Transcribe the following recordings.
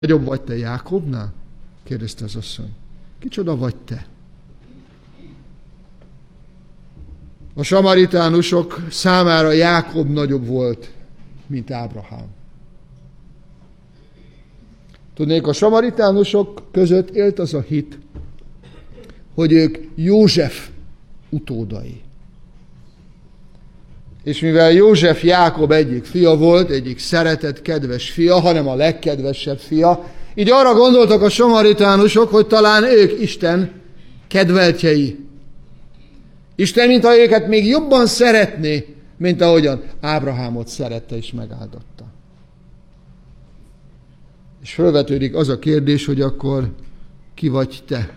Nagyobb vagy te Jákobnál? Kérdezte az asszony. Kicsoda vagy te? A samaritánusok számára Jákob nagyobb volt, mint Ábrahám. Tudnék, a samaritánusok között élt az a hit, hogy ők József utódai. És mivel József Jákob egyik fia volt, egyik szeretett, kedves fia, hanem a legkedvesebb fia, így arra gondoltak a samaritánusok, hogy talán ők Isten kedveltjei. Isten, mintha őket még jobban szeretné, mint ahogyan Ábrahámot szerette és megáldotta. És felvetődik az a kérdés, hogy akkor ki vagy te?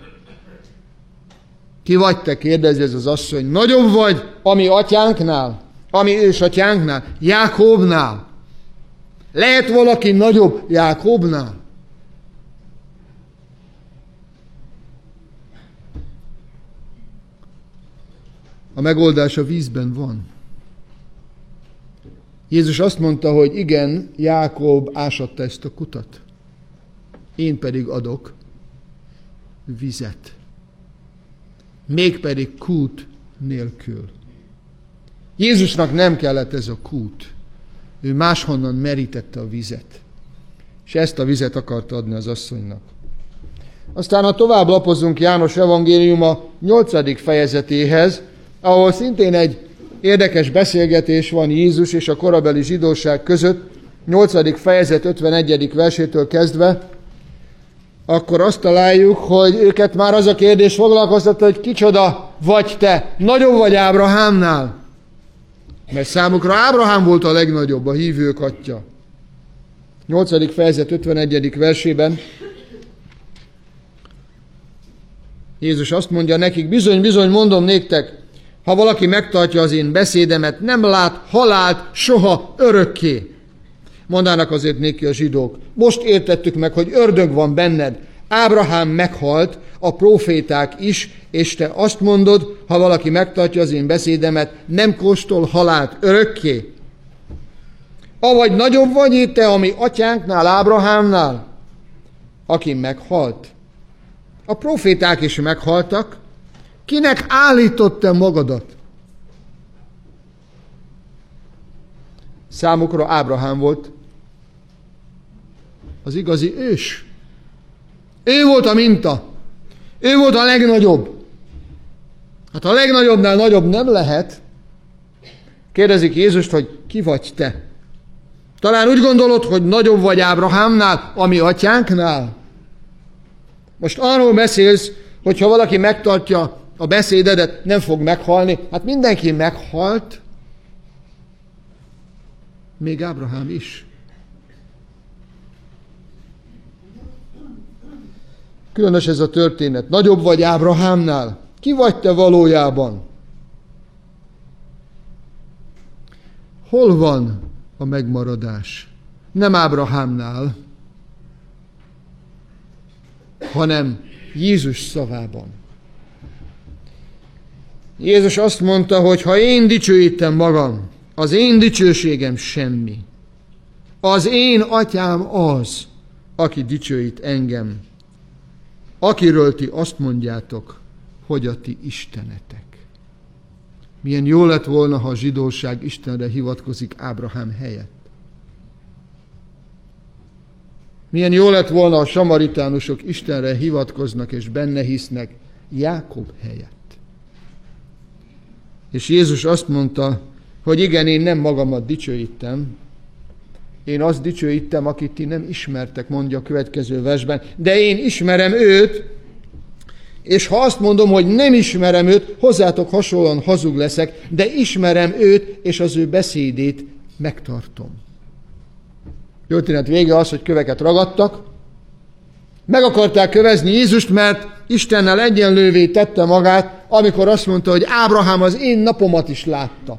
Ki vagy te, kérdezi ez az asszony. Nagyobb vagy a mi atyánknál, a mi ősatyánknál, Jákobnál? Lehet valaki nagyobb Jákobnál? A megoldás a vízben van. Jézus azt mondta, hogy igen, Jákob ásatta ezt a kutat. Én pedig adok vizet. Mégpedig kút nélkül. Jézusnak nem kellett ez a kút. Ő máshonnan merítette a vizet. És ezt a vizet akarta adni az asszonynak. Aztán, ha tovább lapozunk János evangéliuma 8. fejezetéhez, ahol szintén egy érdekes beszélgetés van Jézus és a korabeli zsidóság között, 8. fejezet 51. versétől kezdve, akkor azt találjuk, hogy őket már az a kérdés foglalkoztatta, hogy kicsoda vagy te, nagyobb vagy Ábrahámnál? Mert számukra Ábrahám volt a legnagyobb, a hívők atya. 8. fejezet 51. versében Jézus azt mondja nekik, bizony, bizony, mondom néktek, ha valaki megtartja az én beszédemet, nem lát halált soha örökké. Mondának azért néki a zsidók, most értettük meg, hogy ördög van benned. Ábrahám meghalt, a próféták is, és te azt mondod, ha valaki megtartja az én beszédemet, nem kóstol halált örökké. Avagy nagyobb vagy itt te, ami atyánknál, Ábrahámnál, aki meghalt. A próféták is meghaltak. Kinek állított te magadat? Számukra Ábrahám volt az igazi ős. Ő volt a minta. Ő volt a legnagyobb. Hát a legnagyobbnál nagyobb nem lehet. Kérdezik Jézust, hogy ki vagy te? Talán úgy gondolod, hogy nagyobb vagy Ábrahámnál, a mi atyánknál? Most arról beszélsz, hogy ha valaki megtartja a beszédedet, nem fog meghalni. Hát mindenki meghalt, még Ábrahám is. Különös ez a történet. Nagyobb vagy Ábrahámnál? Ki vagy te valójában? Hol van a megmaradás? Nem Ábrahámnál, hanem Jézus szavában. Jézus azt mondta, hogy ha én dicsőítem magam, az én dicsőségem semmi. Az én atyám az, aki dicsőít engem, akiről ti azt mondjátok, hogy a ti istenetek. Milyen jó lett volna, ha a zsidóság Istenre hivatkozik Ábrahám helyett. Milyen jó lett volna, a samaritánusok Istenre hivatkoznak és benne hisznek Jákob helyett. És Jézus azt mondta, hogy igen, én nem magamat dicsőítem, én azt dicsőítem, akit ti nem ismertek, mondja a következő versben, de én ismerem őt, és ha azt mondom, hogy nem ismerem őt, hozzátok hasonlóan hazug leszek, de ismerem őt, és az ő beszédét megtartom. Történet vége az, hogy köveket ragadtak, meg akarták kövezni Jézust, mert Istennel egyenlővé tette magát, amikor azt mondta, hogy Ábrahám az én napomat is látta.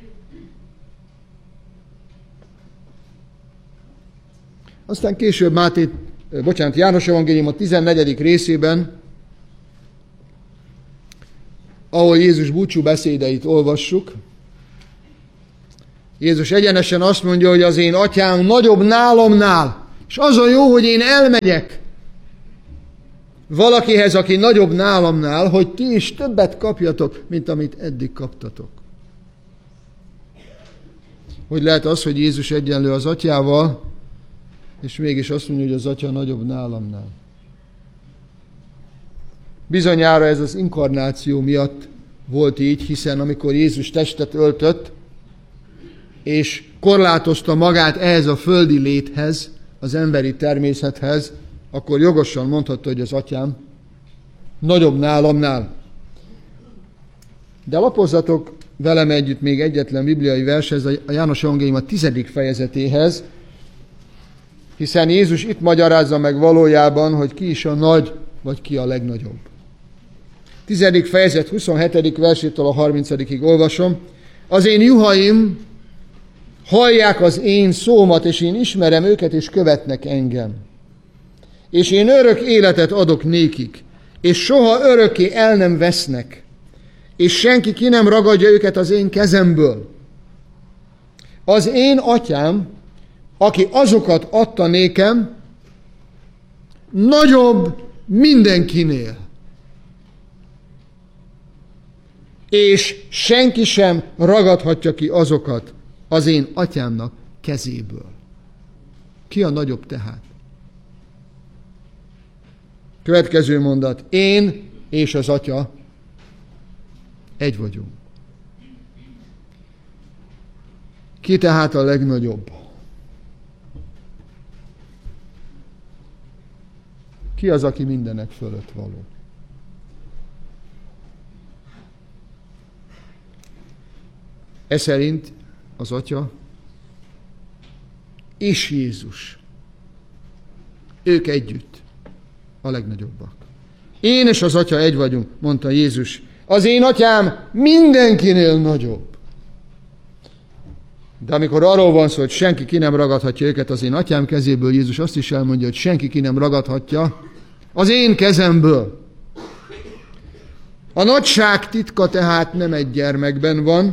Aztán később János evangélium a 14. részében, ahol Jézus búcsú beszédeit olvassuk, Jézus egyenesen azt mondja, hogy az én atyám nagyobb nálamnál, És az a jó, hogy én elmegyek valakihez, aki nagyobb nálamnál, hogy ti is többet kapjatok, mint amit eddig kaptatok. Hogy lehet az, hogy Jézus egyenlő az atyával, és mégis azt mondja, hogy az atya nagyobb nálamnál. Bizonyára ez az inkarnáció miatt volt így, hiszen amikor Jézus testet öltött, és korlátozta magát ehhez a földi léthez, az emberi természethez, akkor jogosan mondhatta, hogy az atyám nagyobb nálamnál. De lapozzatok velem együtt még egyetlen bibliai vershez, a János evangélium a 10. fejezetéhez, hiszen Jézus itt magyarázza meg valójában, hogy ki is a nagy, vagy ki a legnagyobb. 10. fejezet 27. versétől a 30-ig olvasom. Az én juhaim hallják az én szómat, és én ismerem őket, és követnek engem. És én örök életet adok nékik, és soha örökké el nem vesznek, és senki ki nem ragadja őket az én kezemből. Az én atyám, aki azokat adta nékem, nagyobb mindenkinél. És senki sem ragadhatja ki azokat az én atyámnak kezéből. Ki a nagyobb tehát? Következő mondat. Én és az atya egy vagyunk. Ki tehát a legnagyobb? Ki az, aki mindenek fölött való? Ez szerint az Atya és Jézus. Ők együtt a legnagyobbak. Én és az Atya egy vagyunk, mondta Jézus. Az én atyám mindenkinél nagyobb. De amikor arról van szó, hogy senki ki nem ragadhatja őket az én atyám kezéből, Jézus azt is elmondja, hogy senki ki nem ragadhatja az én kezemből. A nagyság titka tehát nem egy gyermekben van.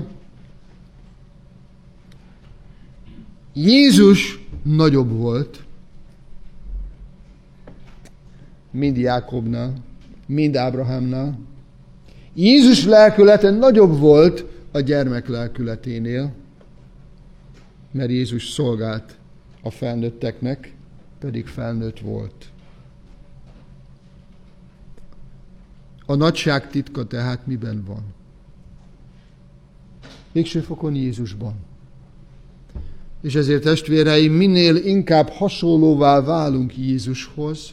Jézus nagyobb volt, mind Jákobnál, mind Ábrahámnál. Jézus lelkülete nagyobb volt a gyermek lelkületénél, mert Jézus szolgált a felnőtteknek, pedig felnőtt volt. A nagyság titka tehát miben van? Végső fokon Jézusban. És ezért, testvéreim, minél inkább hasonlóvá válunk Jézushoz,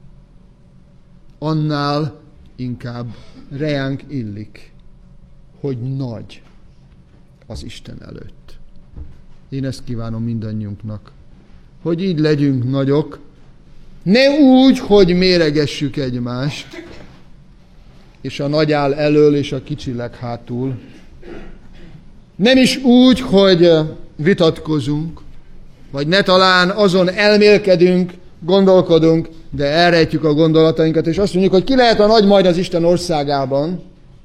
annál inkább reánk illik, hogy nagy az Isten előtt. Én ezt kívánom mindannyiunknak, hogy így legyünk nagyok, ne úgy, hogy méregessük egymást, és a nagy áll elől, és a kicsileg hátul. Nem is úgy, hogy vitatkozunk, vagy ne talán azon elmélkedünk, gondolkodunk, de elrejtjük a gondolatainkat, és azt mondjuk, hogy ki lehet a nagy majd az Isten országában,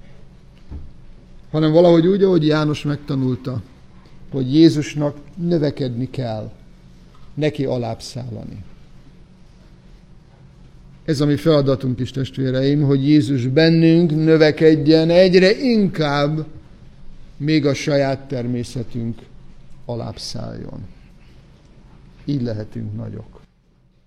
hanem valahogy úgy, ahogy János megtanulta, hogy Jézusnak növekedni kell, neki alább szállani. Ez a mi feladatunk is, testvéreim, hogy Jézus bennünk növekedjen egyre inkább, még a saját természetünk alább szálljon. Így lehetünk nagyok.